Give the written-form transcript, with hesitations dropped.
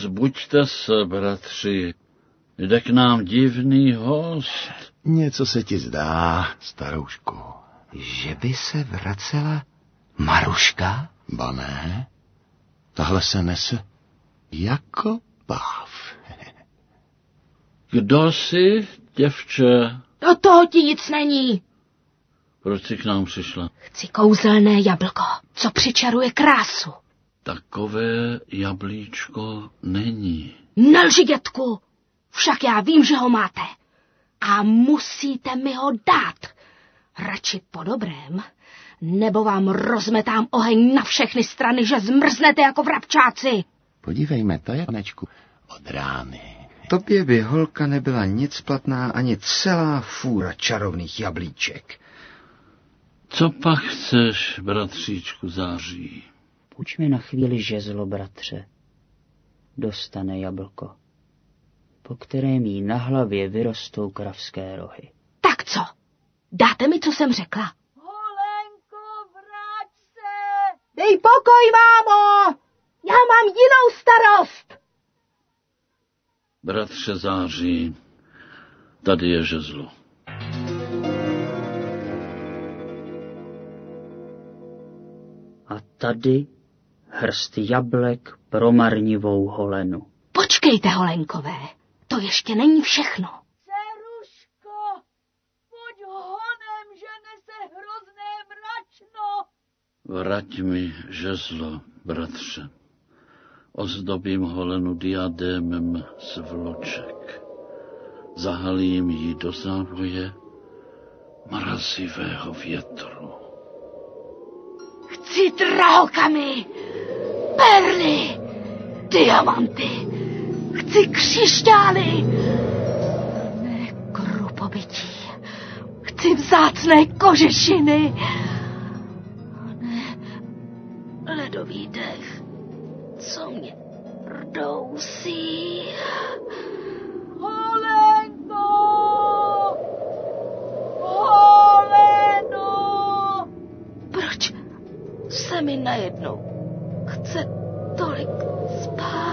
Vzbuďte se, bratři, jde k nám divný host. Něco se ti zdá, staroušku. Že by se vracela Maruška? Ba ne, tahle se nese jako páv. Kdo jsi, děvče? Do toho ti nic není. Proč jsi k nám přišla? Chci kouzelné jablko, co přičaruje krásu. Takové jablíčko není. Nelži, dětku, však já vím, že ho máte. A musíte mi ho dát. Radši po dobrém, nebo vám rozmetám oheň na všechny strany, že zmrznete jako vrabčáci. Podívejme, to je, panečku, od rány. Tobě by, holka, nebyla nic platná ani celá fůra čarovných jablíček. Co pak chceš, bratříčku Září? Půjč mi na chvíli žezlo, bratře. Dostane jablko, po kterém jí na hlavě vyrostou kravské rohy. Tak co? Dáte mi, co jsem řekla? Holenko, vrať se! Dej pokoj, mámo! Já mám jinou starost! Bratře Září, tady je žezlo. A tady hrst jablek pro marnivou Holenu. Počkejte, Holenkové, to ještě není všechno. Ceruško, pojď honem, že nese hrozné mračno. Vrať mi žezlo, bratře. Ozdobím Holenu diadémem z vloček. Zahalím ji do závoje mrazivého větru. Chci drahokamy, perly, diamanty, chci křišťály, ne krupobytí, chci vzácné kožešiny, ne ledový dech, co mě rdousí. Holenko! Holeno! Proč se mi najednou chce tolik spát?